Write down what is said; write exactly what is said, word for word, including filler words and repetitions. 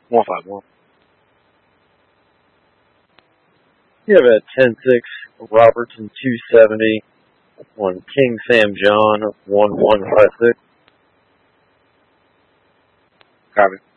one five one. You have a ten six Robertson two seventy on King Sam John one one five six. Copy.